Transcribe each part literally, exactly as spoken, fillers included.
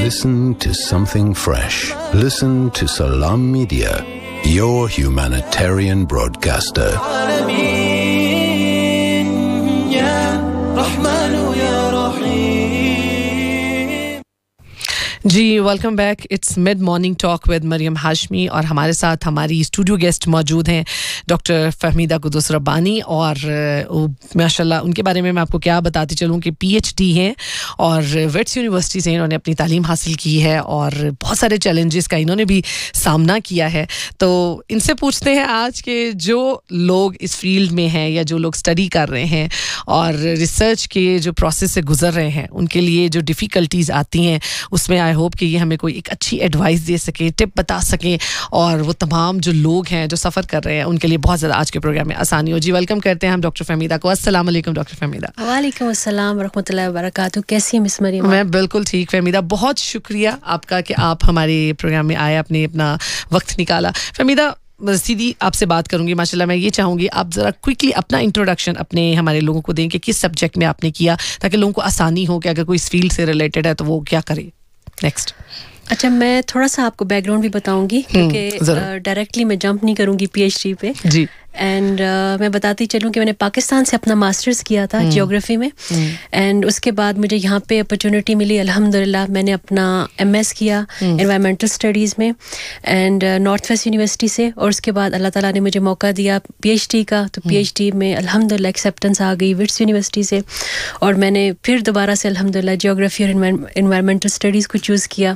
Listen to something fresh. Listen to Salam Media, your humanitarian broadcaster. Ji welcome back it's mid morning talk with Maryam Hashmi और हमारे साथ हमारी studio guest मौजूद हैं doctor Fahmida Quddus Rabbani और माशाल्लाह उनके बारे में मैं आपको क्या बताती चलूं कि पीएचडी हैं और वेट्स यूनिवर्सिटी से इन्होंने अपनी तालीम हासिल की है और बहुत सारे चैलेंजेस का इन्होंने भी सामना किया है तो इनसे पूछते हैं आज के जो लोग इस फील्ड में हैं या जो लोग स्टडी कर रहे हैं और रिसर्च के जो प्रोसेस से गुजर रहे हैं उनके लिए जो डिफ़िकल्टीज़ आती हैं उसमें आई होप कि ये हमें कोई एक अच्छी एडवाइस दे सके टिप बता सके और वो तमाम जो लोग हैं जो सफ़र कर रहे हैं उनके लिए बहुत ज़्यादा आज के प्रोग्राम में आसानी हो जी वेलकम करते हैं हम डॉक्टर फहमीदा को अस्सलाम वालेकुम डॉक्टर फहमीदा वालेकुम अस्सलाम रहमतुल्लाहि व बरकातहू कैसी हैं मिस मरियम मैं बिल्कुल ठीक फहमीदा बहुत शुक्रिया आपका कि आप हमारे प्रोग्राम में आए आपने अपना वक्त निकाला फहमीदा सीधी आपसे बात करूंगी माशाल्लाह मैं ये चाहूंगी आप ज़रा क्विकली अपना इंट्रोडक्शन अपने हमारे लोगों को दें कि किस सब्जेक्ट में आपने किया ताकि लोगों को आसानी हो कि अगर कोई इस फील्ड से रिलेटेड है तो वो क्या करे नेक्स्ट अच्छा मैं थोड़ा सा आपको बैकग्राउंड भी बताऊंगी क्योंकि डायरेक्टली मैं जंप नहीं करूंगी पीएचडी पे जी एंड uh, मैं बताती चलूँ कि मैंने पाकिस्तान से अपना मास्टर्स किया था जियोग्राफी में एंड उसके बाद मुझे यहाँ पे अपॉर्चुनिटी मिली अल्हम्दुलिल्लाह मैंने अपना एमएस किया एनवायरमेंटल स्टडीज़ में एंड नॉर्थ वेस्ट यूनिवर्सिटी से और उसके बाद अल्लाह ताला ने मुझे मौका दिया पीएचडी का तो पीएचडी में अल्हम्दुलिल्लाह एक्सेप्टेंस आ गई विट्स यूनिवर्सिटी से और मैंने फिर दोबारा से अल्हम्दुलिल्लाह जियोग्राफी और एनवायरमेंटल स्टडीज़ को चूज़ किया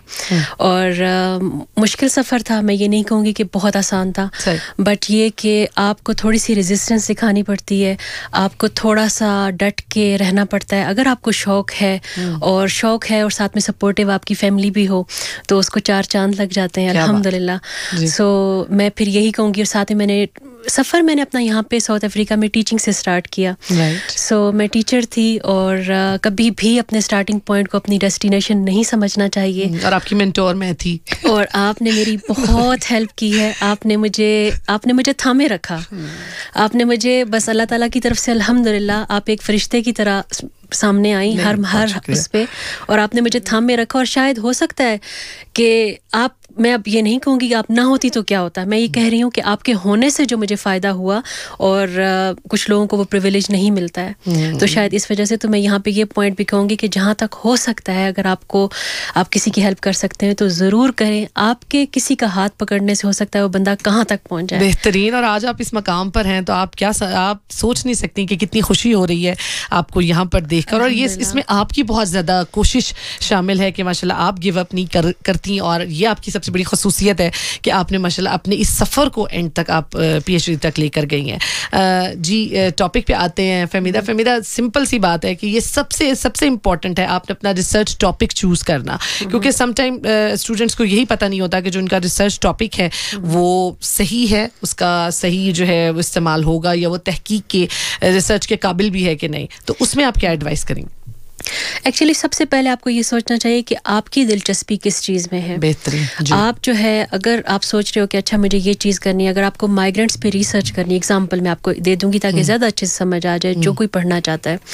और uh, मुश्किल सफ़र था मैं ये नहीं कहूँगी कि बहुत आसान था बट ये कि आपको थोड़ी सी रेजिस्टेंस दिखानी पड़ती है आपको थोड़ा सा डट के रहना पड़ता है अगर आपको शौक है और शौक है और साथ में सपोर्टिव आपकी फैमिली भी हो तो उसको चार चांद लग जाते हैं अल्हम्दुलिल्लाह सो मैं फिर यही कहूँगी और साथ ही मैंने सफ़र मैंने अपना यहाँ पे साउथ अफ्रीका में टीचिंग से स्टार्ट किया सो right. so, मैं टीचर थी और uh, कभी भी अपने स्टार्टिंग पॉइंट को अपनी डेस्टिनेशन नहीं समझना चाहिए और आपकी मेंटोर मैं थी और आपने मेरी बहुत हेल्प की है आपने मुझे आपने मुझे थामे रखा आपने मुझे बस अल्लाह ताला की तरफ से अल्हम्दुलिल्लाह आप एक फरिश्ते की तरह सामने आई हर हर उस पे और आपने मुझे थाम में रखा और शायद हो सकता है कि आप मैं अब ये नहीं कहूँगी कि आप ना होती तो क्या होता मैं ये कह रही हूँ कि आपके होने से जो मुझे फ़ायदा हुआ और uh, कुछ लोगों को वो प्रिविलेज नहीं मिलता है तो शायद इस वजह से तो मैं यहाँ पे ये पॉइंट भी कहूँगी कि जहाँ तक हो सकता है अगर आपको आप किसी की हेल्प कर सकते हैं तो ज़रूर करें आपके किसी का हाथ पकड़ने से हो सकता है वो बंदा कहाँ तक पहुँच जाए बेहतरीन और आज आप इस मकाम पर हैं तो आप क्या आप सोच नहीं सकती कि कितनी खुशी हो रही है आपको यहाँ पर देखकर और ये इसमें आपकी बहुत ज़्यादा कोशिश शामिल है कि माशाल्लाह आप गिव अप नहीं कर, करती और ये आपकी सबसे बड़ी खसूसियत है कि आपने माशाल्लाह अपने इस सफ़र को एंड तक आप पीएचडी तक लेकर गई हैं जी टॉपिक पे आते हैं फहमीदा फहमीदा सिंपल सी बात है कि ये सबसे सबसे इम्पॉर्टेंट है आपने अपना रिसर्च टॉपिक चूज़ करना क्योंकि समटाइम स्टूडेंट्स को यही पता नहीं होता कि जो उनका रिसर्च टॉपिक है वो सही है उसका सही जो है वो इस्तेमाल होगा या वो तहकीक के रिसर्च के काबिल भी है कि नहीं तो उसमें आप क्या एडवाइस करेंगे एक्चुअली सबसे पहले आपको ये सोचना चाहिए कि आपकी दिलचस्पी किस चीज़ में है बेहतरीन आप जो है अगर आप सोच रहे हो कि अच्छा मुझे ये चीज़ करनी है अगर आपको माइग्रेंट्स पे रिसर्च करनी है एग्जांपल मैं आपको दे दूंगी ताकि ज़्यादा अच्छे से समझ आ जाए जो कोई पढ़ना चाहता है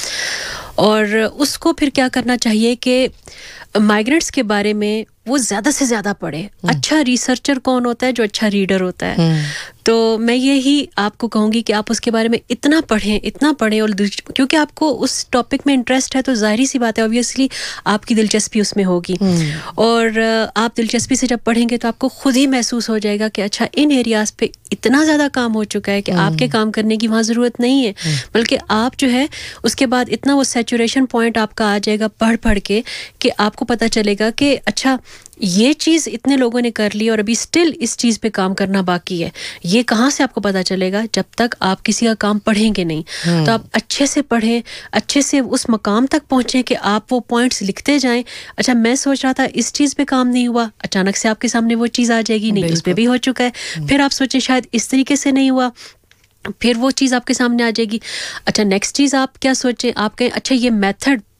और उसको फिर क्या करना चाहिए कि माइग्रेंट्स के बारे में वो ज़्यादा से ज़्यादा पढ़े अच्छा रिसर्चर कौन होता है जो अच्छा रीडर होता है तो मैं यही आपको कहूँगी कि आप उसके बारे में इतना पढ़ें इतना पढ़ें और क्योंकि आपको उस टॉपिक में इंटरेस्ट है तो जाहिर सी बात है ऑब्वियसली आपकी दिलचस्पी उसमें होगी और आप दिलचस्पी से जब पढ़ेंगे तो आपको खुद ही महसूस हो जाएगा कि अच्छा इन एरियाज़ पे इतना ज़्यादा काम हो चुका है कि आपके काम करने की वहाँ ज़रूरत नहीं है बल्कि आप जो है उसके बाद इतना वो सैचुरेशन पॉइंट आपका आ जाएगा पढ़ पढ़ के कि आपको पता चलेगा कि अच्छा ये चीज़ इतने लोगों ने कर ली और अभी स्टिल इस चीज़ पे काम करना बाकी है ये कहाँ से आपको पता चलेगा जब तक आप किसी का काम पढ़ेंगे नहीं तो आप अच्छे से पढ़ें अच्छे से उस मकाम तक पहुँचें कि आप वो पॉइंट्स लिखते जाएं अच्छा मैं सोच रहा था इस चीज़ पे काम नहीं हुआ अचानक से आपके सामने वो चीज़ आ जाएगी नहीं उस पर भी हो चुका है फिर आप सोचें शायद इस तरीके से नहीं हुआ फिर वो चीज़ आपके सामने आ जाएगी अच्छा नेक्स्ट चीज़ आप क्या सोचें आप कहें अच्छा ये मेथड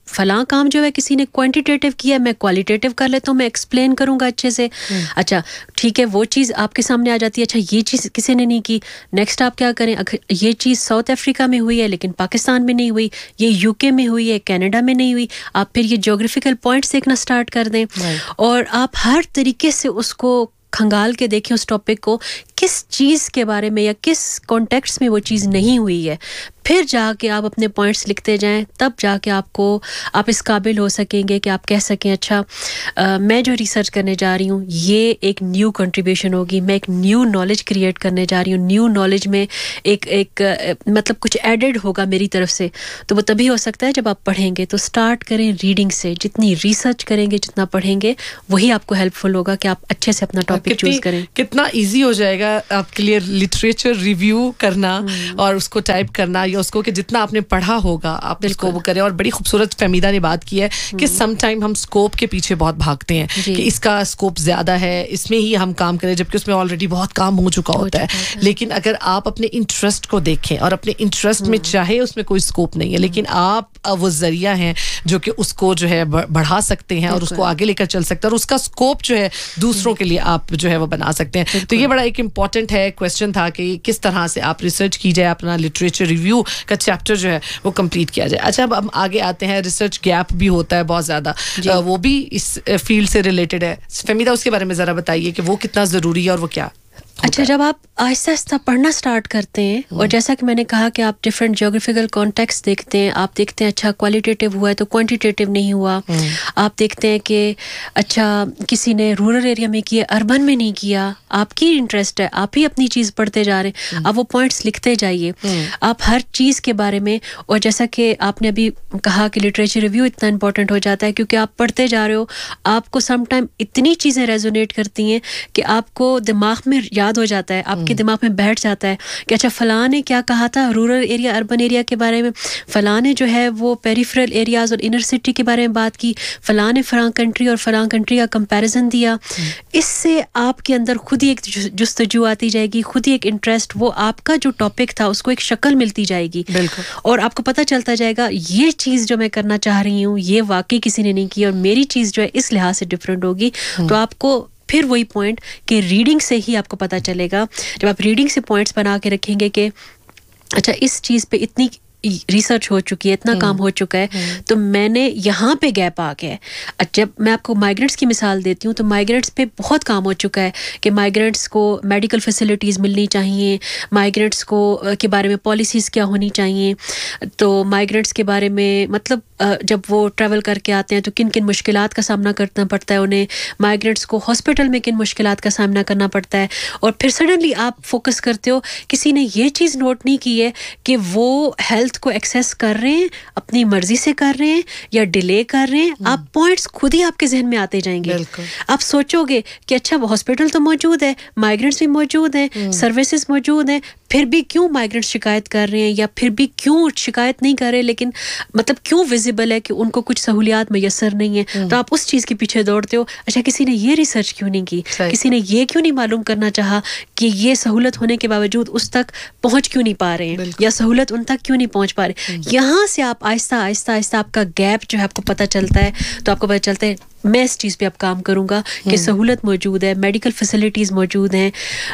फलां काम जो है किसी ने क्वांटिटेटिव किया, मैं क्वालिटेटिव कर लेता हूँ, मैं एक्सप्लेन करूँगा अच्छे से. अच्छा ठीक है, वो चीज़ आपके सामने आ जाती है, अच्छा ये चीज़ किसी ने नहीं की, नेक्स्ट आप क्या करें, ये चीज़ साउथ अफ्रीका में हुई है लेकिन पाकिस्तान में नहीं हुई, ये यूके में हुई है, कनाडा में नहीं हुई, आप फिर ये ज्योग्राफिकल पॉइंट्स देखना स्टार्ट कर दें और आप हर तरीके से उसको खंगाल के देखें उस टॉपिक को, किस चीज़ के बारे में या किस कॉन्टेक्स्ट में वो चीज़ नहीं हुई है, फिर जाके आप अपने पॉइंट्स लिखते जाएं, तब जाके आपको आप इस काबिल हो सकेंगे कि आप कह सकें अच्छा आ, मैं जो रिसर्च करने जा रही हूँ ये एक न्यू कंट्रीब्यूशन होगी, मैं एक न्यू नॉलेज क्रिएट करने जा रही हूँ, न्यू नॉलेज में एक एक आ, मतलब कुछ एडेड होगा मेरी तरफ से. तो वो तभी हो सकता है जब आप पढ़ेंगे. तो स्टार्ट करें रीडिंग से, जितनी रिसर्च करेंगे जितना पढ़ेंगे वही आपको हेल्पफुल होगा कि आप अच्छे से अपना टॉपिक चूज करें. कितना ईजी हो जाएगा आपके लिए लिटरेचर रिव्यू करना और उसको टाइप करना, या उसको कि जितना आपने पढ़ा होगा आप उसको वो करें. और बड़ी खूबसूरत फहमीदा ने बात की है कि सम टाइम हम स्कोप के पीछे बहुत भागते हैं कि इसका स्कोप ज्यादा है, इसमें ही हम काम करें, जबकि उसमें ऑलरेडी बहुत काम हो चुका होता है. लेकिन अगर आप अपने इंटरेस्ट को देखें और अपने इंटरेस्ट में चाहे उसमें कोई स्कोप नहीं है लेकिन आप वो जरिया हैं जो कि उसको जो है बढ़ा सकते हैं और उसको आगे लेकर चल सकते हैं और उसका स्कोप जो है दूसरों के लिए आप जो है वो बना सकते हैं. तो ये बड़ा एक इम्पॉर्टेंट है क्वेश्चन था कि किस तरह से आप रिसर्च की जाए, अपना लिटरेचर रिव्यू का चैप्टर जो है वो कंप्लीट किया जाए. अच्छा, अब हम आगे आते हैं. रिसर्च गैप भी होता है बहुत ज़्यादा, वो भी इस फील्ड से रिलेटेड है. फहमीदा, उसके बारे में ज़रा बताइए कि वो कितना ज़रूरी है और वो क्या. अच्छा, जब आप आहिस्ता आहिस्ता पढ़ना स्टार्ट करते हैं और जैसा कि मैंने कहा कि आप डिफरेंट ज्योग्राफिकल कॉन्टेक्स्ट देखते हैं, आप देखते हैं अच्छा क्वालिटेटिव हुआ है तो क्वांटिटेटिव नहीं हुआ, आप देखते हैं कि अच्छा किसी ने रूरल एरिया में किया, अर्बन में नहीं किया, आपकी इंटरेस्ट है, आप ही अपनी चीज़ पढ़ते जा रहे हैं, आप वो पॉइंट्स लिखते जाइए. आप हर चीज़ के बारे में, और जैसा कि आपने अभी कहा कि लिटरेचर रिव्यू इतना इंपॉर्टेंट हो जाता है क्योंकि आप पढ़ते जा रहे हो, आपको सम टाइम इतनी चीज़ें रेजोनेट करती हैं कि आपको दिमाग में याद हो जाता है, आपके दिमाग में बैठ जाता है कि अच्छा फलां ने क्या कहा था रूरल एरिया अर्बन एरिया के बारे में, फलां ने जो है वो पेरिफेरल एरियाज और इनर सिटी के बारे में बात की, फलां ने फलां कंट्री और फलां कंट्री का कंपैरिजन दिया. इससे आपके अंदर खुद ही एक जुस्तजू आती जाएगी, खुद ही एक इंटरेस्ट, वो आपका जो टॉपिक था उसको एक शक्ल मिलती जाएगी और आपको पता चलता जाएगा ये चीज़ जो मैं करना चाह रही हूँ ये वाकई किसी ने नहीं की और मेरी चीज़ जो है इस लिहाज से डिफरेंट होगी. तो आपको फिर वही पॉइंट कि रीडिंग से ही आपको पता चलेगा. जब आप रीडिंग से पॉइंट्स बना के रखेंगे कि अच्छा इस चीज़ पे इतनी रिसर्च हो चुकी है, इतना काम हो चुका है, तो मैंने यहाँ पे गैप आ गया है. जब मैं आपको माइग्रेंट्स की मिसाल देती हूँ तो माइग्रेंट्स पे बहुत काम हो चुका है कि माइग्रेंट्स को मेडिकल फैसिलिटीज़ मिलनी चाहिए, माइग्रेंट्स को के बारे में पॉलिसीज़ क्या होनी चाहिए, तो माइग्रेंट्स के बारे में मतलब जब वो ट्रैवल करके आते हैं तो किन किन मुश्किलात का सामना करना पड़ता है उन्हें, माइग्रेंट्स को हॉस्पिटल में किन मुश्किलात का सामना करना पड़ता है. और फिर सडनली आप फोकस करते हो, किसी ने ये चीज़ नोट नहीं की है कि वो हेल्थ को एक्सेस कर रहे हैं, अपनी मर्जी से कर रहे हैं या डिले कर रहे हैं. आप पॉइंट्स खुद ही आपके जहन में आते जाएंगे. आप सोचोगे कि अच्छा वो हॉस्पिटल तो मौजूद है, माइग्रेंट्स भी मौजूद हैं, सर्विसेज मौजूद हैं, फिर भी क्यों माइग्रेंट्स शिकायत कर रहे हैं या फिर भी क्यों शिकायत नहीं कर रहे, लेकिन मतलब क्यों विजिबल है कि उनको कुछ सहूलियात मैसर नहीं है. तो आप उस चीज़ के पीछे दौड़ते हो. अच्छा किसी ने ये रिसर्च क्यों नहीं की, किसी ने ये क्यों नहीं मालूम करना चाहा कि ये सहूलत होने के बावजूद उस तक पहुँच क्यों नहीं पा रहे हैं या सहूलत उन तक क्यों नहीं पहुँच पा रहे. यहाँ से आप आहिस्ता आहिस्ता आहिस्ता आपका गैप जो है आपको पता चलता है. तो आपको पता चलता है मैं इस चीज़ पे अब काम करूँगा कि सहूलत मौजूद है, मेडिकल फैसिलिटीज़ मौजूद हैं,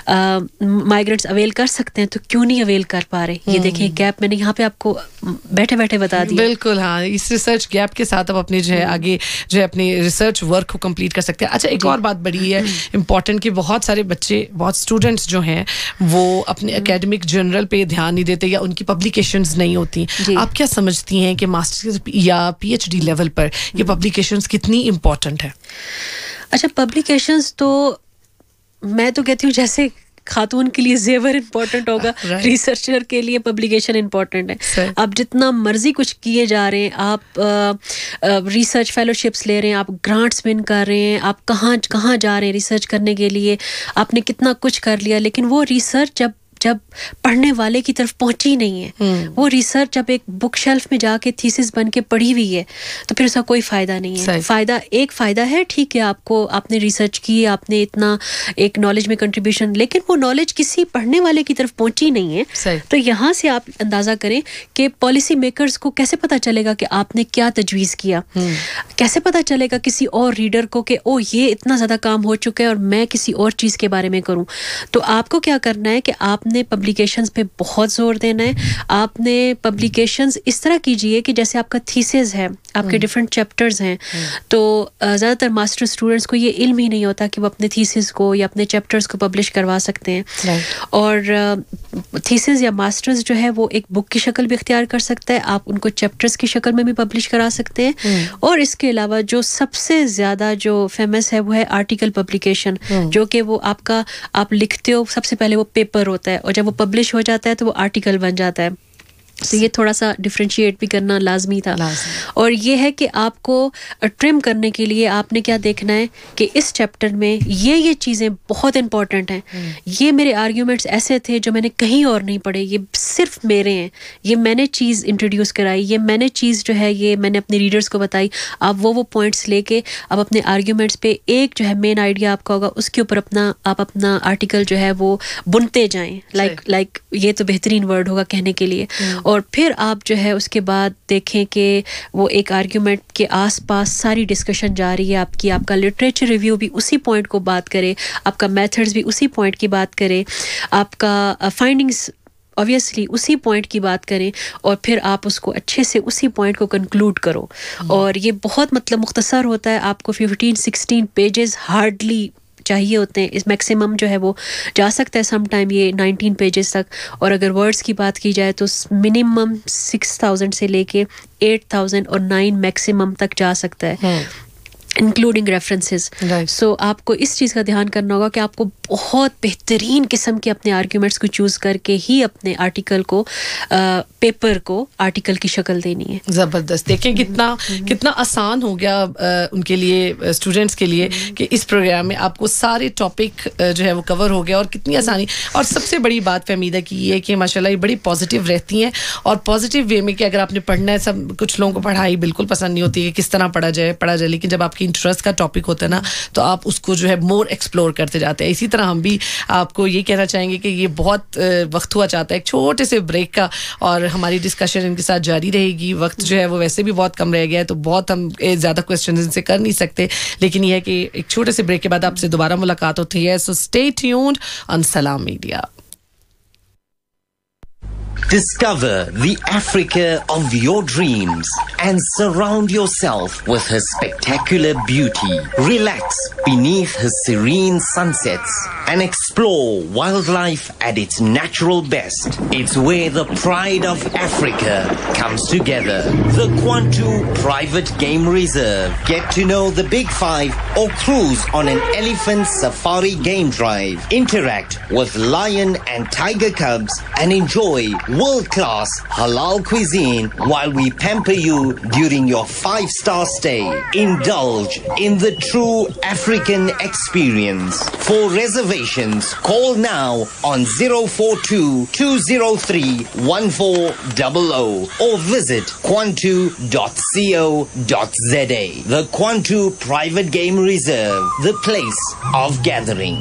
माइग्रेंट्स अवेल कर सकते हैं, तो क्यों नहीं अवेल कर पा रहे. ये देखें गैप मैंने यहाँ पे आपको बैठे बैठे बता दिया. बिल्कुल, हाँ, इस रिसर्च गैप के साथ आप अपने जो है आगे जो है अपनी रिसर्च वर्क को कंप्लीट कर सकते हैं. अच्छा, एक और बात बड़ी है इंपॉर्टेंट कि बहुत सारे बच्चे, बहुत स्टूडेंट्स जो हैं वो अपने एकेडमिक जर्नल पे ध्यान नहीं देते या उनकी पब्लिकेशंस नहीं होती. आप क्या समझती हैं कि मास्टर्स या पीएचडी लेवल पर ये पब्लिकेशंस कितनी इम्पोर्टेंट है? अच्छा, पब्लिकेशंस तो मैं तो कहती हूँ जैसे खातून के लिए जेवर इंपॉर्टेंट होगा, रिसर्चर के लिए पब्लिकेशन इंपॉर्टेंट है. आप जितना मर्जी कुछ किए जा रहे हैं, आप रिसर्च फेलोशिप्स ले रहे हैं, आप ग्रांट्स विन कर रहे हैं, आप कहाँ कहाँ जा रहे हैं रिसर्च करने के लिए, आपने कितना कुछ कर लिया, लेकिन वो रिसर्च जब जब पढ़ने वाले की तरफ पहुंची नहीं है, hmm. वो रिसर्च जब एक बुक शेल्फ में जाके थीसिस बन के पढ़ी हुई है तो फिर उसका कोई फ़ायदा नहीं है. फ़ायदा एक फ़ायदा है, ठीक है, आपको आपने रिसर्च की, आपने इतना एक नॉलेज में कंट्रीब्यूशन, लेकिन वो नॉलेज किसी पढ़ने वाले की तरफ पहुंची नहीं है. तो यहाँ से आप अंदाज़ा करें कि पॉलिसी मेकर्स को कैसे पता चलेगा कि आपने क्या तजवीज़ किया, hmm. कैसे पता चलेगा किसी और रीडर को कि ओ ये इतना ज़्यादा काम हो चुका है और मैं किसी और चीज़ के बारे में करूं. तो आपको क्या करना है कि आपने पब्लिकेशंस पे बहुत ज़ोर देना है. आपने पब्लिकेशंस इस तरह कीजिए कि जैसे आपका थीसिस है, आपके डिफरेंट चैप्टर्स हैं, तो ज़्यादातर मास्टर स्टूडेंट्स को ये इल्म ही नहीं होता कि वो अपने थीसिस को या अपने चैप्टर्स को पब्लिश करवा सकते हैं. और थीसिस या मास्टर्स जो है वो एक बुक की शक्ल भी इख्तियार कर सकता है, आप उनको चैप्टर्स की शक्ल में भी पब्लिश करा सकते हैं. और इसके अलावा जो सबसे ज़्यादा जो फेमस है वो है आर्टिकल पब्लिकेशन, जो कि वो आपका आप लिखते हो, सबसे पहले वो पेपर होता है और जब वो पब्लिश हो जाता है तो वो आर्टिकल बन जाता है. तो ये थोड़ा सा डिफरेंशिएट भी करना लाजमी था. और ये है कि आपको ट्रिम करने के लिए आपने क्या देखना है कि इस चैप्टर में ये ये चीज़ें बहुत इंपॉर्टेंट हैं, ये मेरे आर्ग्यूमेंट्स ऐसे थे जो मैंने कहीं और नहीं पढ़े, ये सिर्फ मेरे हैं, ये मैंने चीज़ इंट्रोड्यूस कराई, ये मैंने चीज़ जो है ये मैंने अपने रीडर्स को बताई. आप वो वो पॉइंट्स लेके आप अपने आर्ग्यूमेंट्स पे एक जो है मेन आइडिया आपका होगा, उसके ऊपर अपना आप अपना आर्टिकल जो है वो बुनते जाएं. लाइक लाइक ये तो बेहतरीन वर्ड होगा कहने के लिए. और फिर आप जो है उसके बाद देखें कि वो एक आर्ग्यूमेंट के आसपास सारी डिस्कशन जा रही है आपकी, आपका लिटरेचर रिव्यू भी उसी पॉइंट को बात करे, आपका मेथड्स भी उसी पॉइंट की बात करे, आपका फाइंडिंग्स ऑब्वियसली उसी पॉइंट की बात करें, और फिर आप उसको अच्छे से उसी पॉइंट को कंक्लूड करो. और ये बहुत मतलब मुख्तसर होता है, आपको फिफ्टीन सिक्सटीन पेजेस हार्डली चाहिए होते हैं. इस मैक्सिमम जो है वो जा सकता है सम टाइम ये नाइनटीन पेजेस तक. और अगर वर्ड्स की बात की जाए तो मिनिमम सिक्स थाउजेंड से लेके एट थाउजेंड और नाइन मैक्सिमम तक जा सकता है, इंक्लूडिंग रेफरेंसेस. सो आपको इस चीज़ का ध्यान करना होगा कि आपको बहुत बेहतरीन किस्म के अपने आर्ग्यूमेंट्स को चूज़ करके ही अपने आर्टिकल को आ, पेपर को आर्टिकल की शक्ल देनी है. ज़बरदस्त. देखें कितना कितना आसान हो गया आ, उनके लिए, स्टूडेंट्स के लिए, कि इस प्रोग्राम में आपको सारे टॉपिक जो है वो कवर हो गया, और कितनी आसानी. और सबसे बड़ी बात फहमीदा की ये कि माशाल्लाह ये बड़ी पॉजिटिव रहती हैं, और पॉजिटिव वे में कि अगर आपने पढ़ना है, सब कुछ लोगों को पढ़ाई बिल्कुल पसंद नहीं होती है किस तरह पढ़ा जाए पढ़ा जाए लेकिन जब आपकी इंटरेस्ट का टॉपिक होता है ना तो आप उसको जो है मोर एक्सप्लोर करते जाते हैं. इसी तरह हम भी आपको ये कहना चाहेंगे कि ये बहुत वक्त हुआ चाहता है एक छोटे से ब्रेक का, और हमारी डिस्कशन इनके साथ जारी रहेगी. वक्त जो है वो वैसे भी बहुत कम रह गया है, तो बहुत हम ज़्यादा क्वेश्चन इनसे कर नहीं सकते, लेकिन यह है कि एक छोटे से ब्रेक के बाद आपसे दोबारा मुलाकात होती है. सो स्टे ट्यून्ड ऑन सलाम media. Discover the Africa of your dreams and surround yourself with her spectacular beauty. Relax beneath her serene sunsets and explore wildlife at its natural best. It's where the pride of Africa comes together. The Kwantu Private Game Reserve. Get to know the Big Five or cruise on an elephant safari game drive. Interact with lion and tiger cubs and enjoy world-class halal cuisine while we pamper you during your five-star stay. Indulge in the true African experience. For reservations, call now on zero four two, two zero three, one four zero zero or visit kwantu dot co dot za. The Kwantu Private Game Reserve, the place of gathering.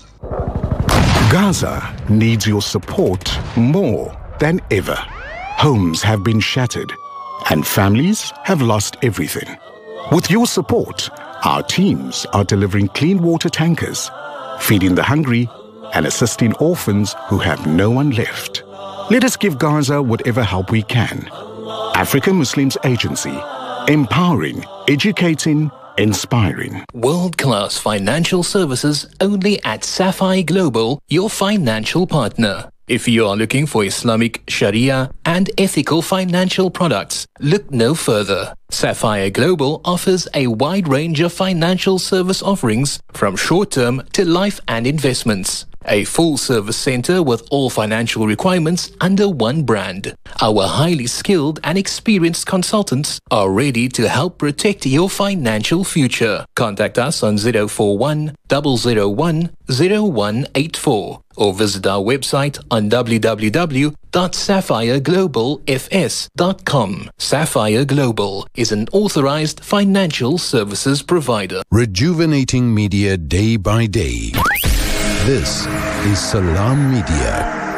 Gaza needs your support more than ever. Homes have been shattered and families have lost everything. With your support, our teams are delivering clean water tankers, feeding the hungry and assisting orphans who have no one left. Let us give Gaza whatever help we can. African Muslims Agency, empowering, educating, inspiring. World-class financial services only at Sapphire Global, your financial partner. If you are looking for Islamic Sharia and ethical financial products, look no further. Sapphire Global offers a wide range of financial service offerings from short-term to life and investments. A full-service center with all financial requirements under one brand. Our highly skilled and experienced consultants are ready to help protect your financial future. Contact us on zero four one, zero zero one, zero one eight four or visit our website on w w w dot sapphire global f s dot com. Sapphire Global is an authorized financial services provider. Rejuvenating media day by day. This is Salam Media.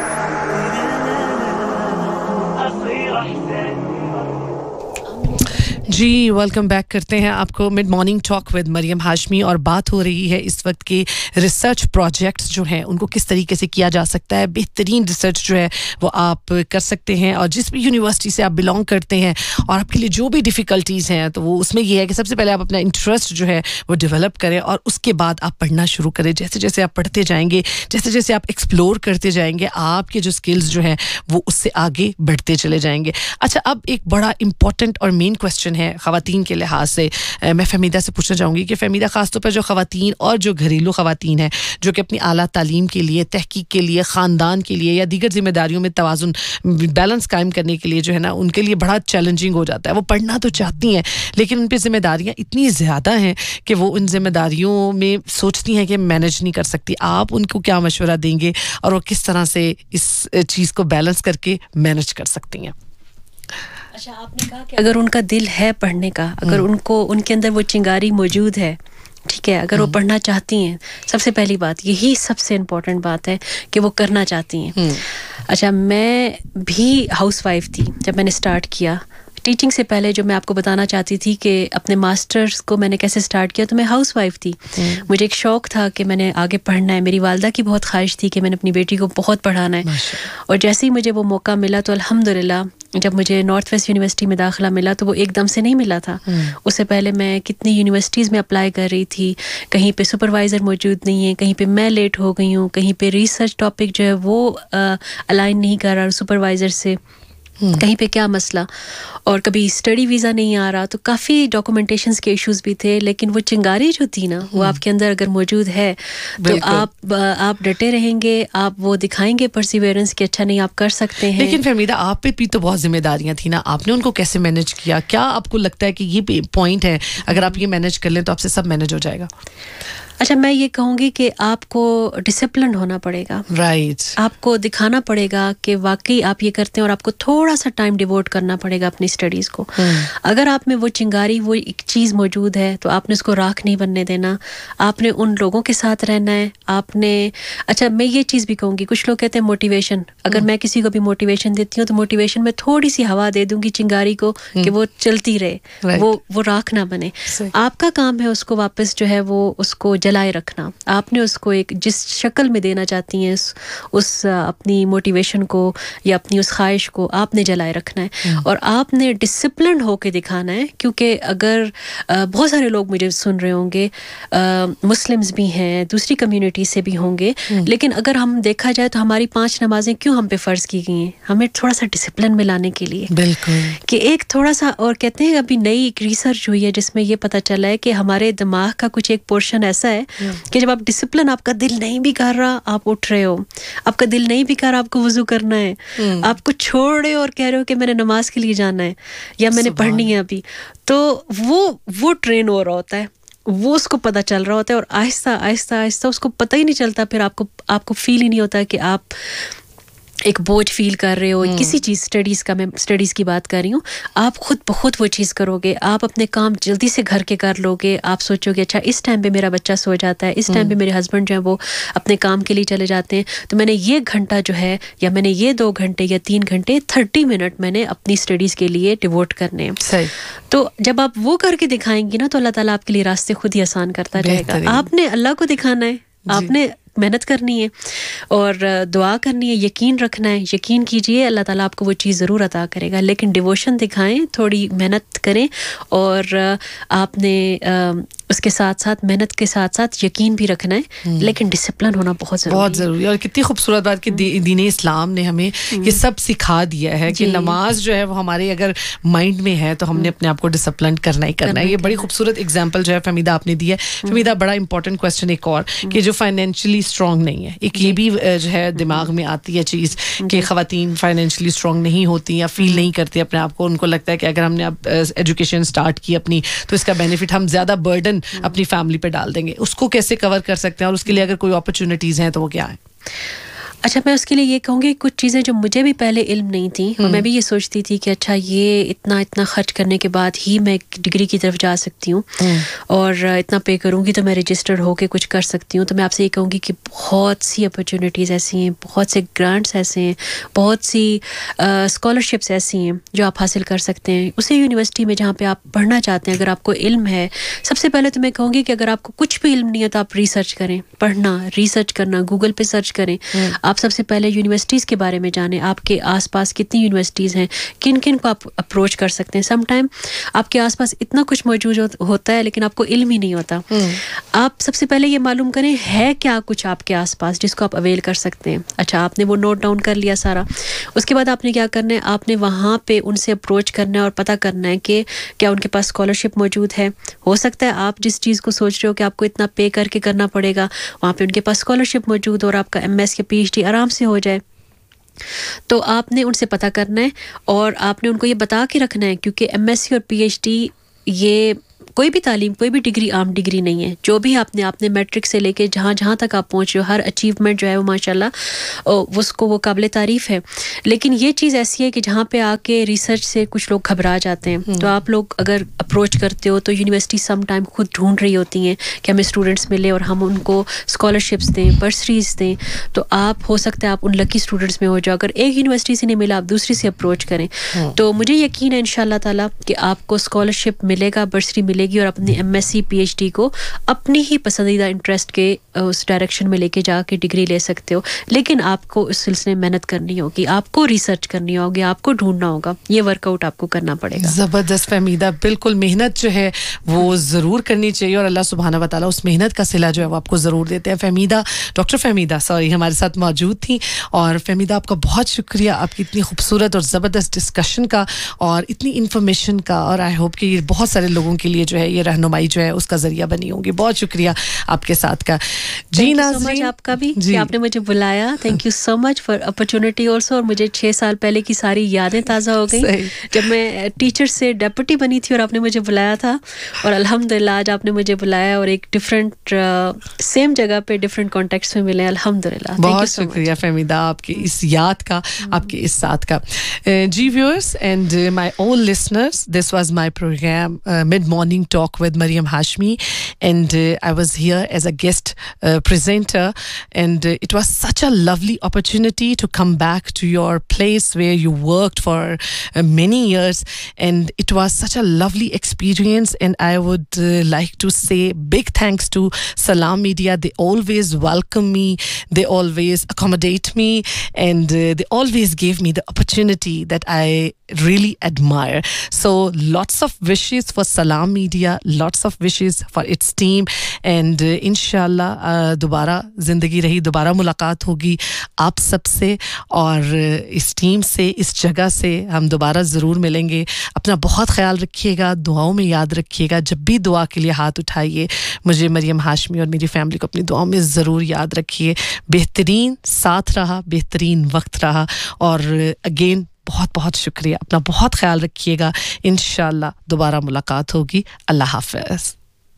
Ji welcome back करते हैं आपको mid morning talk with Maryam Hashmi और बात हो रही है इस वक्त के रिसर्च प्रोजेक्ट्स जो हैं उनको किस तरीके से किया जा सकता है बेहतरीन रिसर्च जो है वो आप कर सकते हैं और जिस भी यूनिवर्सिटी से आप बिलोंग करते हैं और आपके लिए जो भी डिफ़िकल्टीज़ हैं तो वो उसमें ये है कि सबसे पहले आप अपना इंटरेस्ट जो है वो डेवलप करें और उसके बाद आप पढ़ना शुरू करें जैसे जैसे आप पढ़ते जाएंगे जैसे जैसे आप एक्सप्लोर करते जाएंगे आपके जो स्किल्स जो हैं वो उससे आगे बढ़ते चले जाएंगे अच्छा अब एक बड़ा इंपॉर्टेंट और मेन क्वेश्चन है ख़वातीन के लिहाज से मैं फ़हमीदा से पूछना चाहूँगी कि फ़हमीदा ख़ास तौर पर जो ख़वातीन और जो घरेलू ख़वातीन हैं जो कि अपनी आला तालीम के लिए तहक़ीक़ के लिए ख़ानदान के लिए या दीगर ज़िम्मेदारियों में तवाज़ुन बैलेंस कायम करने के लिए जो है ना उनके लिए बड़ा चैलेंजिंग हो जाता है वो पढ़ना तो चाहती हैं लेकिन उन पर ज़िम्मेदारियाँ इतनी ज़्यादा हैं कि वो उन ज़िम्मेदारियों में सोचती हैं कि मैनेज नहीं कर सकती आप उनको क्या मशवरा देंगे और वो किस तरह से इस चीज़ को बैलेंस करके मैनेज कर सकती हैं अच्छा आपने कहा कि अगर उनका दिल है पढ़ने का अगर उनको उनके अंदर वो चिंगारी मौजूद है ठीक है अगर वो पढ़ना चाहती हैं सबसे पहली बात यही सबसे इम्पोर्टेंट बात है कि वो करना चाहती हैं अच्छा मैं भी हाउसवाइफ थी जब मैंने स्टार्ट किया टीचिंग से पहले जो मैं आपको बताना चाहती थी कि अपने मास्टर्स को मैंने कैसे स्टार्ट किया तो मैं हाउसवाइफ थी मुझे एक शौक़ था कि मैंने आगे पढ़ना है मेरी वालदा की बहुत ख्वाहिश थी कि मैंने अपनी बेटी को बहुत पढ़ाना है और जैसे ही मुझे वो मौका मिला तो अल्हम्दुलिल्लाह जब मुझे नॉर्थ वेस्ट यूनिवर्सिटी में दाखिला मिला तो वो एकदम से नहीं मिला था उससे पहले मैं कितनी यूनिवर्सिटीज़ में अप्लाई कर रही थी कहीं पे सुपरवाइज़र मौजूद नहीं है कहीं पे मैं लेट हो गई हूँ कहीं पे रिसर्च टॉपिक जो है वो अलाइन नहीं कर रहा सुपरवाइज़र से कहीं पे क्या मसला और कभी स्टडी वीज़ा नहीं आ रहा तो काफ़ी डॉक्यूमेंटेशंस के इश्यूज भी थे लेकिन वो चिंगारी जो थी ना वो आपके अंदर अगर मौजूद है तो आप आप डटे रहेंगे आप वो दिखाएंगे परसिवेरेंस कि अच्छा नहीं आप कर सकते हैं लेकिन फहमीदा आप पे भी तो बहुत जिम्मेदारियां थी ना आपने उनको कैसे मैनेज किया क्या आपको लगता है कि ये पॉइंट है अगर आप ये मैनेज कर लें तो आपसे सब मैनेज हो जाएगा अच्छा मैं ये कहूँगी कि आपको डिसिप्लिन होना पड़ेगा राइट right. आपको दिखाना पड़ेगा कि वाकई आप ये करते हैं और आपको थोड़ा सा टाइम डिवोट करना पड़ेगा अपनी स्टडीज़ को hmm. अगर आप में वो चिंगारी वो एक चीज़ मौजूद है तो आपने उसको राख नहीं बनने देना आपने उन लोगों के साथ रहना है आपने अच्छा मैं ये चीज़ भी कहूँगी कुछ लोग कहते हैं मोटिवेशन अगर hmm. मैं किसी को भी मोटिवेशन देती हूँ तो मोटिवेशन में थोड़ी सी हवा दे दूँगी चिंगारी को hmm. कि वो चलती रहे right. वो वो राख ना बने आपका काम है उसको वापस जो है वो उसको जलाए रखना आपने उसको एक जिस शक्ल में देना चाहती हैं उस, उस अपनी मोटिवेशन को या अपनी उस ख्वाहिश को आपने जलाए रखना है और आपने डिसिप्लिन होके दिखाना है क्योंकि अगर आ, बहुत सारे लोग मुझे सुन रहे होंगे मुस्लिम्स भी हैं दूसरी कम्युनिटी से भी होंगे लेकिन अगर हम देखा जाए तो हमारी पांच नमाजें क्यों हम पे फ़र्ज़ की गई हैं हमें थोड़ा सा डिसिप्लिन में लाने के लिए बिल्कुल कि एक थोड़ा सा और कहते हैं अभी नई एक रिसर्च हुई है जिसमें ये पता चला है कि हमारे दिमाग का कुछ एक पोर्शन ऐसा है कि जब आप डिसिप्लिन आपका दिल नहीं भी कर रहा आप उठ रहे हो आपका दिल नहीं भी कर रहा आपको वुज़ू करना है आपको छोड़ रहे हो और कह रहे हो कि मैंने नमाज के लिए जाना है या मैंने पढ़नी है अभी तो वो वो ट्रेन हो रहा होता है वो उसको पता चल रहा होता है और आहिस्ता आहिस्ता आहिस्ता उसको पता ही नहीं चलता फिर आपको आपको फील ही नहीं होता कि आप एक बोझ फील कर रहे हो किसी चीज़ स्टडीज़ का मैं स्टडीज़ की बात कर रही हूँ आप खुद बहुत वो चीज़ करोगे आप अपने काम जल्दी से घर के कर लोगे आप सोचोगे अच्छा इस टाइम पे मेरा बच्चा सो जाता है इस टाइम पे मेरे हस्बैंड जो है वो अपने काम के लिए चले जाते हैं तो मैंने ये घंटा जो है या मैंने ये दो घंटे या तीन घंटे थर्टी मिनट मैंने अपनी स्टडीज़ के लिए डिवोट करने हैं सही तो जब आप वो करके दिखाएंगी ना तो अल्लाह ताला आपके लिए रास्ते खुद ही आसान करता रहेगा आपने अल्लाह को दिखाना है आपने मेहनत करनी है और दुआ करनी है यकीन रखना है यकीन कीजिए अल्लाह ताला आपको वो चीज़ ज़रूर अता करेगा लेकिन डिवोशन दिखाएं थोड़ी मेहनत करें और आपने उसके साथ साथ मेहनत के साथ साथ यकीन भी रखना है लेकिन डिसिप्लिन होना बहुत ज़रूरी बहुत ज़रूरी है और कितनी खूबसूरत बात कि दीन इस्लाम ने हमें ये सब सिखा दिया है कि नमाज जो है वो हमारे अगर माइंड में है तो हमने अपने आप को डिसिप्लिन करना ही करना है ये बड़ी खूबसूरत एग्जाम्पल जो है फहमीदा आपने दी है फहमीदा बड़ा इंपॉर्टेंट क्वेश्चन एक और कि जो फाइनेंशियली स्ट्रॉन्ग नहीं है एक ये भी जो है दिमाग में आती है चीज़ कि ख़वातीन फाइनेंशियली स्ट्रॉन्ग नहीं होती या फील नहीं करती अपने आप को उनको लगता है कि अगर हमने अब एजुकेशन स्टार्ट की अपनी तो इसका बेनिफिट हम ज़्यादा बर्डन अपनी फैमिली पे डाल देंगे उसको कैसे कवर कर सकते हैं और उसके लिए अगर कोई अपॉर्चुनिटीज़ हैं तो वो क्या है अच्छा, मैं उसके लिए ये कहूँगी कुछ चीज़ें जो मुझे भी पहले इल्म नहीं थी और मैं भी ये सोचती थी कि अच्छा ये इतना इतना खर्च करने के बाद ही मैं डिग्री की तरफ जा सकती हूँ और इतना पे करूँगी तो मैं रजिस्टर्ड होके कुछ कर सकती हूँ. तो मैं आपसे ये कहूँगी कि बहुत सी अपॉर्चुनिटीज़ ऐसी हैं, बहुत से ग्रांट्स ऐसे हैं, बहुत सी स्कॉलरशिप्स ऐसी हैं जो आप हासिल कर सकते हैं उसी यूनिवर्सिटी में जहाँ पे आप पढ़ना चाहते हैं. अगर आपको इल्म है, सबसे पहले तो मैं कहूँगी कि अगर आपको कुछ भी इल्म नहीं है तो आप रिसर्च करें. पढ़ना, रिसर्च करना, गूगल पे सर्च करें. आप सबसे पहले यूनिवर्सिटीज़ के बारे में जानें, आपके आसपास कितनी यूनिवर्सिटीज़ हैं, किन किन को आप अप्रोच कर सकते हैं. सम टाइम आपके आसपास इतना कुछ मौजूद हो, होता है लेकिन आपको इल्म ही नहीं होता. आप सबसे पहले ये मालूम करें है क्या कुछ आपके आसपास जिसको आप अवेल कर सकते हैं. अच्छा, आपने वो नोट डाउन कर लिया सारा. उसके बाद आपने क्या करना है, आपने वहाँ पे उनसे अप्रोच करना है और पता करना है कि क्या उनके पास स्कॉलरशिप मौजूद है. हो सकता है आप जिस चीज़ को सोच रहे हो कि आपको इतना पे करके करना पड़ेगा, वहाँ पे उनके पास स्कॉलरशिप मौजूद और आपका एम एस या पी एच डी आराम से हो जाए. तो आपने उनसे पता करना है और आपने उनको ये बता के रखना है, क्योंकि एम एस सी और पी एच डी ये कोई भी तालीम, कोई भी डिग्री आम डिग्री नहीं है. जो भी आपने आपने मैट्रिक से लेके जहाँ जहाँ तक आप पहुँच रहे हो, हर अचीवमेंट जो है वो माशाल्लाह उसको वो काबिल तारीफ़ है. लेकिन ये चीज़ ऐसी है कि जहाँ पे आके रिसर्च से कुछ लोग घबरा जाते हैं. तो आप लोग अगर अप्रोच करते हो तो यूनिवर्सिटी सम टाइम खुद ढूंढ रही होती हैं कि हमें स्टूडेंट्स मिले और हम उनको स्कॉलरशिप्स दें, बर्सरीज दें. तो आप हो सकता है आप उन लकी स्टूडेंट्स में हो जाओ. अगर एक यूनिवर्सिटी से नहीं मिला, आप दूसरी से अप्रोच करें. तो मुझे यकीन है इंशाल्लाह ताला कि आपको स्कॉलरशिप मिलेगा, बर्सरी मिलेगी और अपनी एमएससी पीएचडी को अपनी ही पसंदीदा इंटरेस्ट के उस डायरेक्शन में लेके जाके डिग्री ले सकते हो. लेकिन आपको उस सिलसिले में मेहनत करनी होगी, आपको रिसर्च करनी होगी, आपको ढूंढना होगा. ये वर्कआउट आपको करना पड़ेगा. ज़बरदस्त फहमीदा, बिल्कुल मेहनत जो है वो ज़रूर करनी चाहिए और अल्लाह सुब्हाना व तआला उस मेहनत का सिला जो है वो आपको ज़रूर देते हैं. फहमीदा, डॉक्टर फहमीदा सॉरी हमारे साथ मौजूद थी. और फहमीदा आपका बहुत शुक्रिया आपकी इतनी खूबसूरत और ज़बरदस्त डिस्कशन का और इतनी इन्फॉर्मेशन का. और आई होप कि ये बहुत सारे लोगों के लिए जो है ये रहनुमाई जो है उसका ज़रिया बनी होगी. बहुत शुक्रिया आपके साथ का. जी नाज़रीन, आपका भी कि आपने मुझे बुलाया. Thank you so much for opportunity also. और मुझे छः साल पहले की सारी यादें ताज़ा हो गई जब मैं टीचर से डेप्यूटी बनी थी और आपने मुझे बुलाया था. और अल्हम्दुलिल्लाह आज आपने मुझे बुलाया और एक डिफरेंट सेम जगह पे डिफरेंट कॉन्टेक्स्ट में मिले. अल्हम्दुलिल्लाह, बहुत शुक्रिया फहमीदा आपकी इस याद का, आपके इस साथ का. जी viewers and my all listeners, this was my programme mid morning talk with Mariam Hashmi, and uh, I was here as a guest uh, presenter, and uh, it was such a lovely opportunity to come back to your place where you worked for uh, many years, and it was such a lovely experience. And I would uh, like to say big thanks to Salam Media. They always welcome me, they always accommodate me, and uh, they always gave me the opportunity that I really admire. So lots of wishes for Salam Media, lots of wishes for its team, and uh, inshallah uh, दोबारा ज़िंदगी रही, दोबारा मुलाकात होगी आप सबसे और uh, इस टीम से, इस जगह से हम दोबारा ज़रूर मिलेंगे. अपना बहुत ख्याल रखिएगा, दुआओं में याद रखिएगा. जब भी दुआ के लिए हाथ उठाइए मुझे मरियम हाशमी और मेरी फैमिली को अपनी दुआओं में ज़रूर याद रखिए. बेहतरीन साथ रहा, बेहतरीन वक्त रहा. और अगेन बहुत बहुत शुक्रिया. अपना बहुत ख्याल रखिएगा. इंशाल्लाह दोबारा मुलाकात होगी. अल्लाह हाफ़िज़.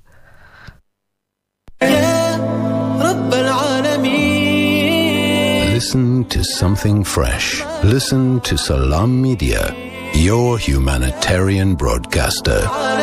Listen to something fresh. Listen to Salam Media, your humanitarian broadcaster.